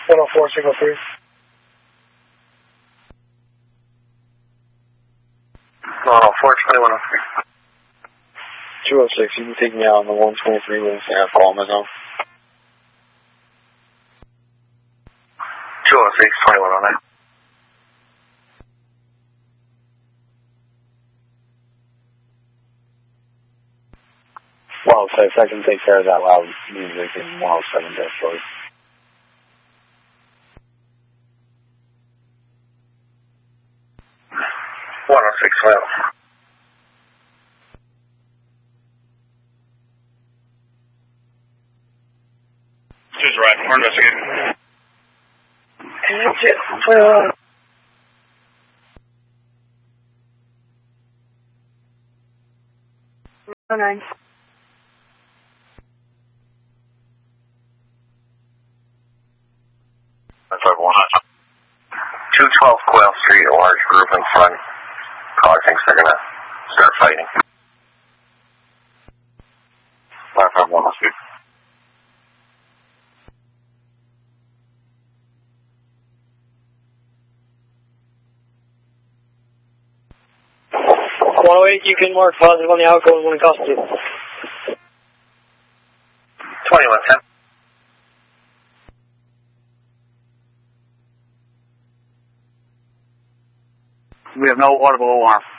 104, signal 3. 104, 2103. 206, you can take me out on the 123 with a call on my zone. 206, 2109. Well, so if I can take care of that loud music in 107 dashboard. Just right, we're investigating. Can you just put on? Okay. 212 Quail Street, a large group in front. Caller thinks they're going to start fighting. 551 Street. You can mark positive on the outgoing when it costs you. 2110. We have no audible alarm.